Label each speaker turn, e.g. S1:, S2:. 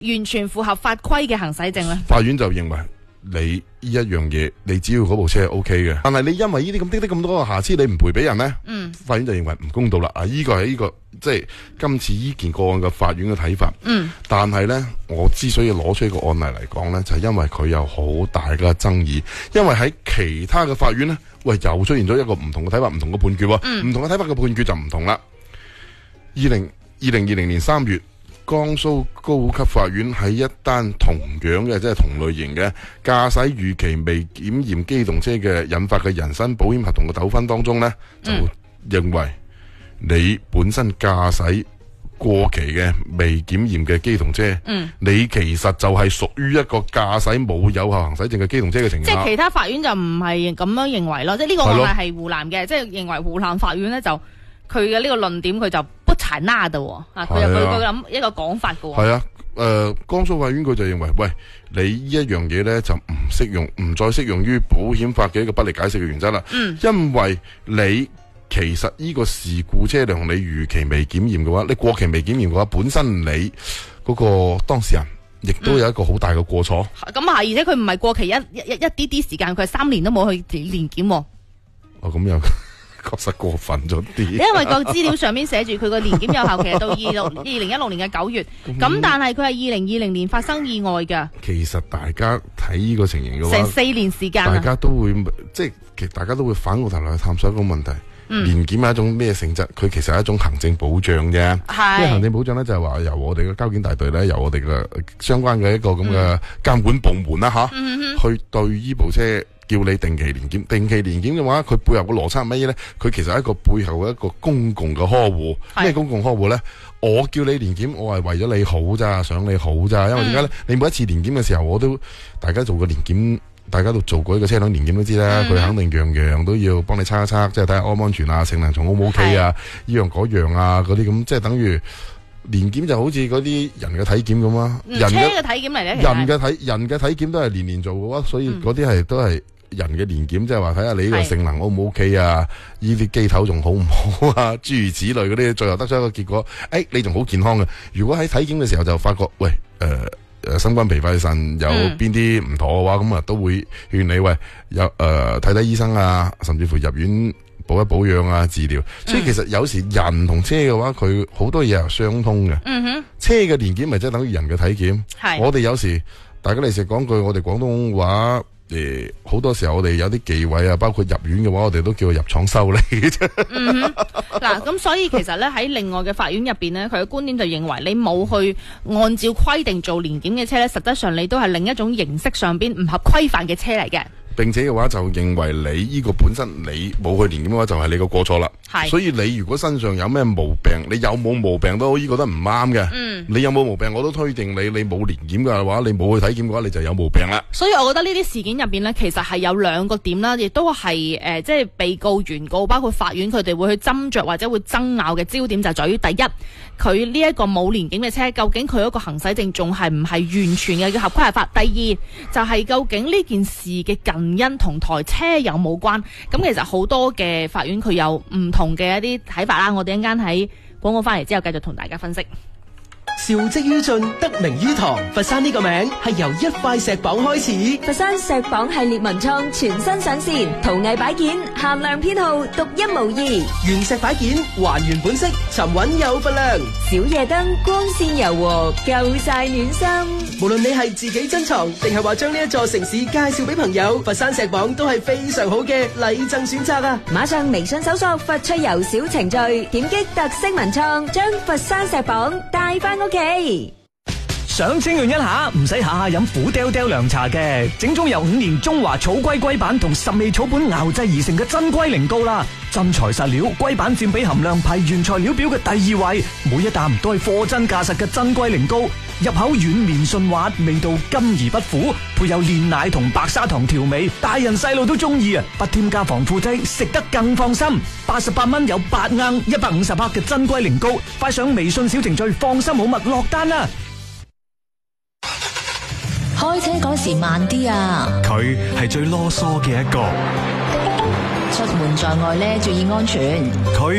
S1: 完全符合法規嘅行使證咧？
S2: 法院就認為你呢一樣嘢，你只要嗰部車係 O K 嘅，但係你因為呢啲咁多個瑕疵，你唔賠俾人咧，法院就認為唔公道啦。呢個係呢個即係今次呢件個案嘅法院嘅睇法。但係咧，我之所以攞出呢個案例嚟講咧，就係因為佢有好大嘅爭議，因為喺其他嘅法院咧，喂又出現咗一個唔同嘅睇法，唔同嘅判決喎，唔同嘅睇法嘅判決就唔同啦。2020年3月。江蘇高級法院喺一單同樣嘅即係同類型嘅駕駛逾期未檢驗機動車嘅引發嘅人身保險合同嘅糾紛當中呢，就認為你本身駕駛過期嘅未檢驗嘅機動車，你其實就係屬於一個駕駛冇有效行駛證嘅機動車嘅情況。
S1: 即係其他法院就唔係咁樣認為咯，即係呢個案例係湖南嘅，即係認為湖南法院呢就。佢嘅呢個論點佢就不採納嘅喎，佢有佢諗一個講法嘅喎。係啊，
S2: 江蘇法院佢就認為，喂，你呢一樣嘢咧就唔適用，唔再適用於保險法嘅一個不利解釋嘅原則啦。因為你其實呢個事故車輛你逾期未檢驗嘅話，你過期未檢驗嘅話，本身你嗰個當事人亦都有一個好大嘅過錯。
S1: 咁而且佢唔係過期一啲時間，佢係3年都冇去年檢喎。
S2: 咁又。確實過分咗啲，
S1: 因為個資料上面寫住佢個年檢有效期係到2016年嘅9月，咁但係佢係2020年發生意外㗎。其
S2: 實大家睇呢個情形嘅話，
S1: 成4年時間，
S2: 大家都會其實大家都會反過頭嚟去探索一個問題。年檢係一種咩性質？佢其實係一種行政保障啫。因為行政保障咧就係話由我哋嘅交警大隊咧，由我哋嘅相關嘅一個咁嘅監管部門啦去對呢部車。叫你定期年檢，定期年檢嘅話，佢背後嘅邏輯係乜嘢咧？佢其實係一個背後嘅一個公共嘅呵護。咩公共呵護咧？我叫你年檢，我係為咗你好咋，想你好咋。因為點解咧？你每一次年檢嘅時候，大家做過年檢，大家都做過一個車輛年檢都知啦。佢肯定樣樣都要幫你測一測，即係睇下安唔安全啊，性能仲 O 唔 OK 啊，呢樣嗰樣啊，嗰啲咁，即係等於年檢就好似嗰啲人嘅體檢咁啊。
S1: 車嘅體檢嚟咧，
S2: 人嘅體檢都係年年做嘅話，所以嗰啲都係。人嘅年檢即係話睇下你呢個性能 O 唔 OK 啊，呢啲機頭仲好唔好啊，諸如此類嗰啲，最後得出一個結果，你仲好健康嘅。如果喺體檢嘅時候就發覺，喂，心肝脾肺腎有邊啲唔妥嘅話，咁都會勸你喂，睇醫生啊，甚至乎入院保養啊，治療。所以其實有時人同車嘅話，佢好多嘢係相通嘅。車嘅年檢咪即係等於人嘅體檢。我哋有時大家嚟時講句，我哋廣東話。好多時候我哋有啲忌諱啊，包括入院嘅話，我哋都叫佢入廠修理嘅啫。
S1: 嗱，咁所以其實咧喺另外嘅法院入邊呢，佢嘅觀點就認為你冇去按照規定做年檢嘅車咧，實質上你都係另一種形式上邊唔合規範嘅車嚟嘅。並且嘅話就認為你呢個本身你冇去年檢嘅話，就係你個過錯啦。所以你如果身上有咩毛病，你有冇毛病都好，呢個都唔啱嘅。你有冇毛病，我都推定你冇年檢嘅話，你冇去體檢嘅話，你就有毛病啦。所以我覺得呢啲事件入邊呢，其實係有2個點啦，亦都係即係被告、原告包括法院佢哋會去斟酌或者會爭拗嘅焦點就係在於第一，佢呢一個冇年檢嘅車，究竟佢嗰個行駛證仲係唔係完全嘅合規合法？第二就係究竟呢件事嘅近因同台車有冇關？咁其實好多嘅法院佢有唔同嘅一啲睇法啦。我哋一陣間喺廣告翻嚟之後，繼續同大家分析。
S3: 兆績於進，得名於堂。佛山呢個名係由一塊石榜開始。
S4: 佛山石榜系列文創全新上線，陶藝擺件限量編號，獨一無二。
S3: 原石擺件還原本色，沉穩有分量。
S4: 小夜燈光線柔和，夠晒暖心。
S3: 無論你係自己珍藏，定係話將呢一座城市介紹俾朋友，佛山石榜都係非常好嘅禮贈選擇啊！
S4: 馬上微信搜索佛趣遊小程序，點擊特色文創，將佛山石榜帶翻屋企。
S5: 想清潤一下，唔使下下飲苦嗲嗲涼茶嘅，正宗由5年中華草龜龜板同10味草本熬製而成嘅真龜苓膏啦。真材實料，龜板佔比含量排原材料表嘅第2位，每一啖都係貨真價實嘅真龜苓膏，入口軟綿順滑，味道甘而不苦，配有煉奶同白砂糖調味，大人細路都中意啊！不添加防腐劑，食得更放心。88蚊有8盎150克嘅真龜苓膏，快上微信小程序，放心好物落單啦！
S6: 開車嗰時慢啲啊！
S5: 佢係最囉嗦嘅一個，
S6: 出門在外呢，注意安全。
S5: 佢